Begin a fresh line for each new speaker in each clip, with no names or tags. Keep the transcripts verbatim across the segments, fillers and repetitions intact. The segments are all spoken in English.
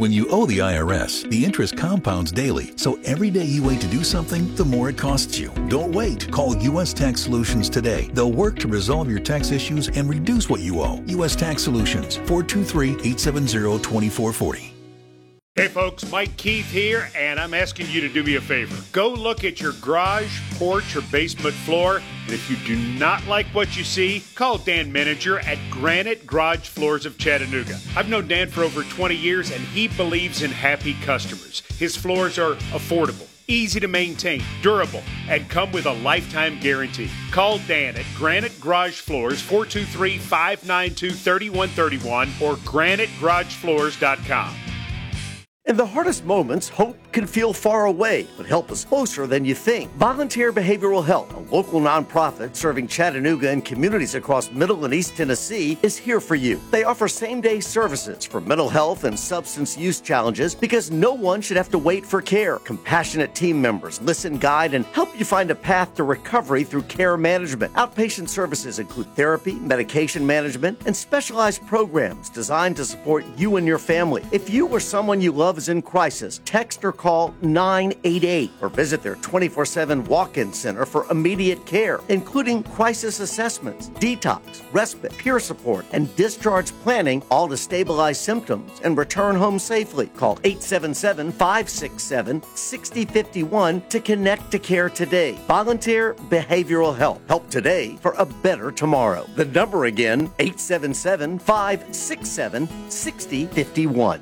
When you owe the I R S, the interest compounds daily, so every day you wait to do something, the more it costs you. Don't wait. Call U S Tax Solutions today. They'll work to resolve your tax issues and reduce what you owe. U S Tax Solutions, four two three, eight seven zero, two four four zero.
Hey folks, Mike Keith here, and I'm asking you to do me a favor. Go look at your garage, porch, or basement floor, and if you do not like what you see, call Dan Menninger at Granite Garage Floors of Chattanooga. I've known Dan for over twenty years, and he believes in happy customers. His floors are affordable, easy to maintain, durable, and come with a lifetime guarantee. Call Dan at Granite Garage Floors, four two three, five nine two, three one three one, or granite garage floors dot com.
In the hardest moments, hope can feel far away, but help is closer than you think. Volunteer Behavioral Health, a local nonprofit serving Chattanooga and communities across Middle and East Tennessee, is here for you. They offer same-day services for mental health and substance use challenges because no one should have to wait for care. Compassionate team members listen, guide, and help you find a path to recovery through care management. Outpatient services include therapy, medication management, and specialized programs designed to support you and your family. If you or someone you love is in crisis, text or call nine eight eight or visit their twenty-four seven walk-in center for immediate care, including crisis assessments, detox, respite, peer support, and discharge planning, all to stabilize symptoms and return home safely. Call eight seven seven, five six seven, six zero five one to connect to care today. Volunteer Behavioral Health. Help today for a better tomorrow. The number again, eight seven seven, five six seven, six zero five one.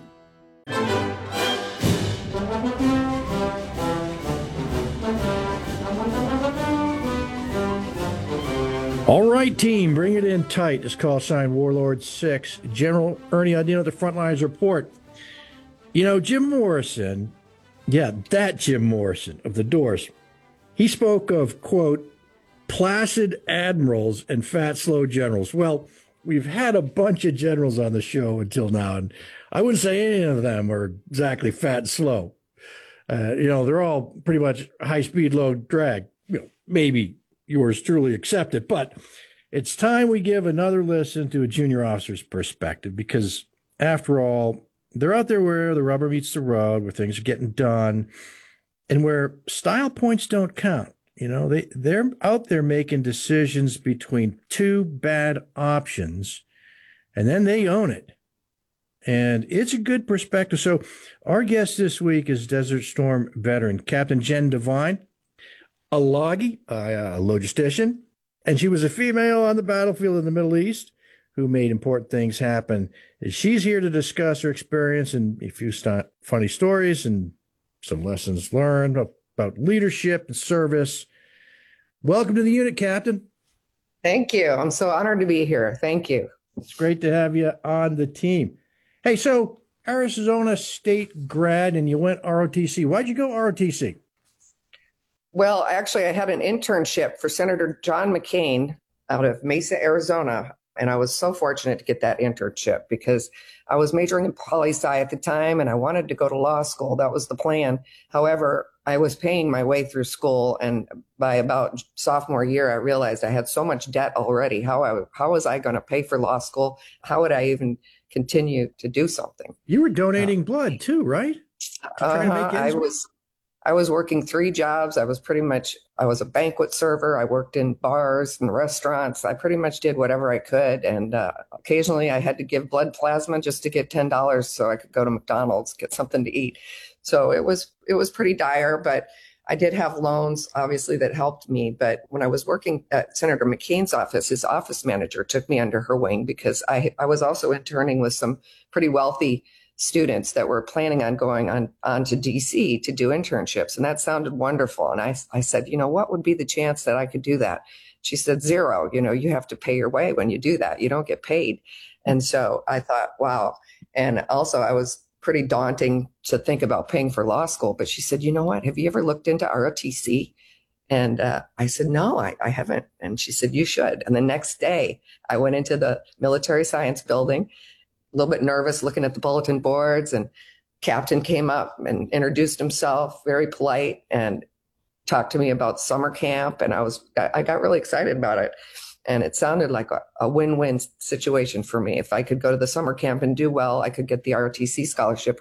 All right, team, bring it in tight. This call sign Warlord six. General Ernie Audino at the Frontlines Report. You know, Jim Morrison, yeah, that Jim Morrison of the Doors, he spoke of, quote, placid admirals and fat, slow generals. Well, we've had a bunch of generals on the show until now, and I wouldn't say any of them are exactly fat and slow. Uh, you know, they're all pretty much high-speed, low drag. You know, maybe yours truly accepted, but it's time we give another listen to a junior officer's perspective, because after all, they're out there where the rubber meets the road, where things are getting done, and where style points don't count. You know, they, they're out there making decisions between two bad options, and then they own it. And it's a good perspective. So our guest this week is Desert Storm veteran Captain Jen Devine, a logie, a logistician, and she was a female on the battlefield in the Middle East who made important things happen. She's here to discuss her experience and a few st- funny stories and some lessons learned about leadership and service. Welcome to the unit, Captain.
Thank you. I'm so honored to be here. Thank you.
It's great to have you on the team. Hey, so Arizona State grad, and you went R O T C. Why'd you go R O T C?
Well, actually, I had an internship for Senator John McCain out of Mesa, Arizona. And I was so fortunate to get that internship because I was majoring in poli-sci at the time and I wanted to go to law school. That was the plan. However, I was paying my way through school. And by about sophomore year, I realized I had so much debt already. How, I, how was I going to pay for law school? How would I even continue to do something?
You were donating uh, blood too, right?
Uh, I was. I was working three jobs. I was pretty much, I was a banquet server. I worked in bars and restaurants. I pretty much did whatever I could. And uh, occasionally I had to give blood plasma just to get ten dollars so I could go to McDonald's, get something to eat. So it was, it was pretty dire, but I did have loans, obviously, that helped me. But when I was working at Senator McCain's office, his office manager took me under her wing because I, I was also interning with some pretty wealthy students that were planning on going on, on to D C to do internships. And that sounded wonderful. And I, I said, you know, what would be the chance that I could do that? She said, zero. You know, you have to pay your way when you do that. You don't get paid. And so I thought, wow. And also I was pretty daunting to think about paying for law school. But she said, you know what? Have you ever looked into R O T C? And uh, I said, no, I, I haven't. And she said, you should. And the next day I went into the military science building, a little bit nervous looking at the bulletin boards, and Captain came up and introduced himself, very polite, and talked to me about summer camp. And I was, I got really excited about it. And it sounded like a, a win-win situation for me. If I could go to the summer camp and do well, I could get the R O T C scholarship